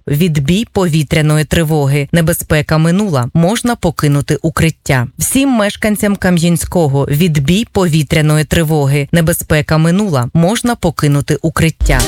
Відбій повітряної тривоги. Небезпека минула. Можна покинути укриття. Всім мешканцям Кам'янського. Відбій повітряної тривоги. Небезпека минула. Можна покинути укриття.